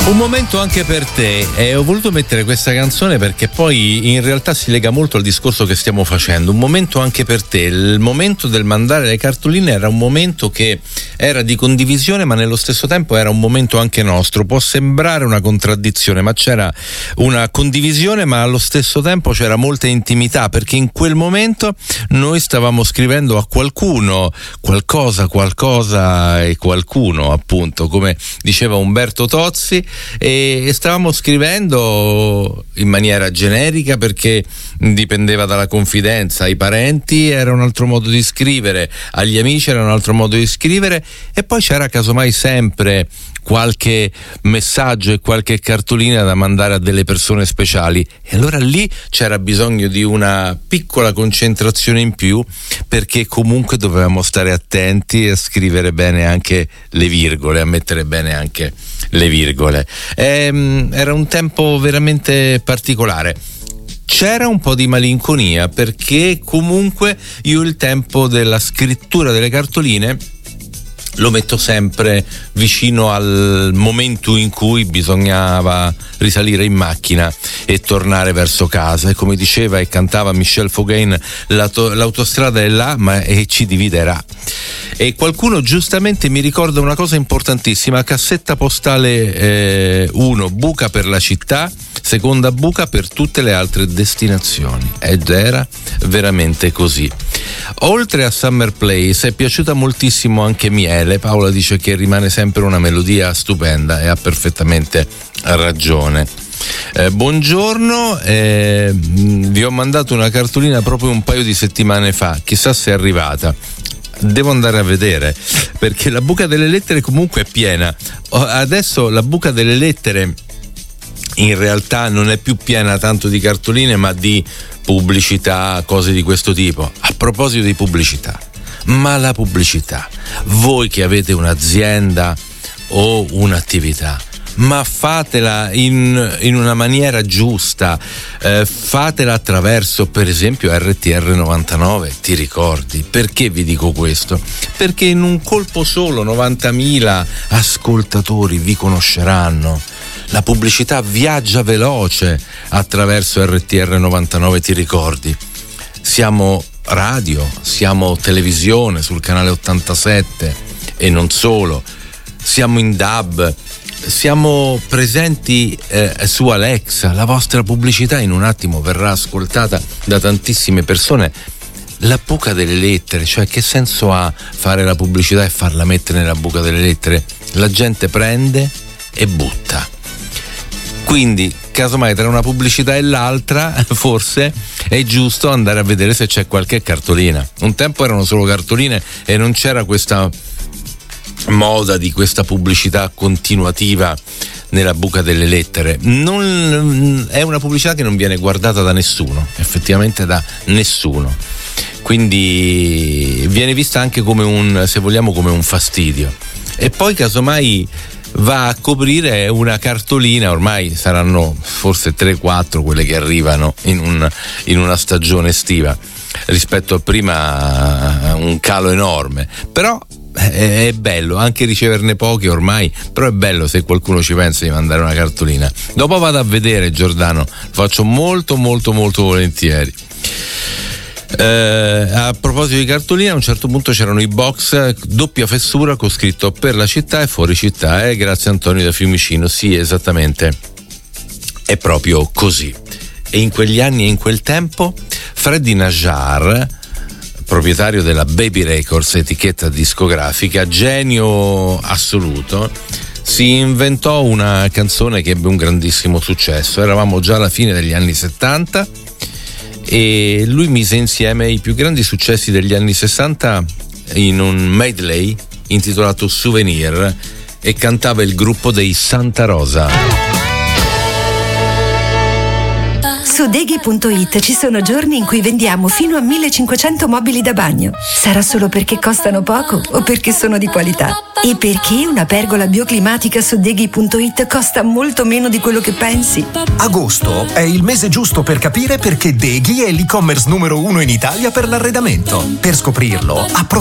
Un momento anche per te, e ho voluto mettere questa canzone perché poi in realtà si lega molto al discorso che stiamo facendo. Un momento anche per te, il momento del mandare le cartoline era un momento che era di condivisione, ma nello stesso tempo era un momento anche nostro. Può sembrare una contraddizione, ma c'era una condivisione, ma allo stesso tempo c'era molta intimità, perché in quel momento noi stavamo scrivendo a qualcuno, qualcosa e qualcuno, appunto, come diceva Umberto Tozzi. E stavamo scrivendo in maniera generica perché dipendeva dalla confidenza. Ai parenti era un altro modo di scrivere, agli amici era un altro modo di scrivere, e poi c'era casomai sempre qualche messaggio e qualche cartolina da mandare a delle persone speciali, e allora lì c'era bisogno di una piccola concentrazione in più, perché comunque dovevamo stare attenti a scrivere bene anche le virgole, a mettere bene anche le virgole. Era un tempo veramente particolare. C'era un po' di malinconia, perché comunque io il tempo della scrittura delle cartoline lo metto sempre vicino al momento in cui bisognava risalire in macchina e tornare verso casa, e come diceva e cantava Michel Fugain, l'autostrada è là e ci dividerà. E qualcuno giustamente mi ricorda una cosa importantissima: cassetta postale 1, buca per la città, seconda buca per tutte le altre destinazioni, ed era veramente così. Oltre a Summer Place è piaciuta moltissimo anche Miele. Paola dice che rimane sempre una melodia stupenda, e ha perfettamente ragione. Buongiorno, vi ho mandato una cartolina proprio un paio di settimane fa, chissà se è arrivata. Devo andare a vedere, perché la buca delle lettere comunque è piena. Adesso la buca delle lettere in realtà non è più piena tanto di cartoline, ma di pubblicità, cose di questo tipo. A proposito di pubblicità, ma la pubblicità, voi che avete un'azienda o un'attività, ma fatela in una maniera giusta, fatela attraverso per esempio RTR 99, ti ricordi? Perché vi dico questo? Perché in un colpo solo 90.000 ascoltatori vi conosceranno. La pubblicità viaggia veloce attraverso RTR 99, ti ricordi? Siamo radio, siamo televisione sul canale 87 e non solo, siamo in DAB, siamo presenti su Alexa. La vostra pubblicità in un attimo verrà ascoltata da tantissime persone. La buca delle lettere, cioè che senso ha fare la pubblicità e farla mettere nella buca delle lettere? La gente prende e butta. Quindi, casomai tra una pubblicità e l'altra, forse è giusto andare a vedere se c'è qualche cartolina. Un tempo erano solo cartoline e non c'era questa moda di questa pubblicità continuativa nella buca delle lettere. È una pubblicità che non viene guardata da nessuno, effettivamente da nessuno. Quindi viene vista anche come se vogliamo, come un fastidio. E poi casomai va a coprire una cartolina, ormai saranno forse 3-4 quelle che arrivano in una stagione estiva, rispetto a prima un calo enorme. Però è bello anche riceverne poche ormai, però è bello se qualcuno ci pensa di mandare una cartolina. Dopo vado a vedere, Giordano, lo faccio molto molto molto volentieri. A proposito di cartoline, a un certo punto c'erano i box doppia fessura con scritto per la città e fuori città, grazie Antonio da Fiumicino. Sì, esattamente, è proprio così. E in quegli anni e in quel tempo Freddy Najar, proprietario della Baby Records, etichetta discografica, genio assoluto, si inventò una canzone che ebbe un grandissimo successo. Eravamo già alla fine degli anni 70 e lui mise insieme i più grandi successi degli anni 60 in un medley intitolato Souvenir, e cantava il gruppo dei Santa Rosa. Su Deghi.it ci sono giorni in cui vendiamo fino a 1500 mobili da bagno. Sarà solo perché costano poco o perché sono di qualità? E perché una pergola bioclimatica su Deghi.it costa molto meno di quello che pensi? Agosto è il mese giusto per capire perché Deghi è l'e-commerce numero 1 in Italia per l'arredamento. Per scoprirlo, approfitta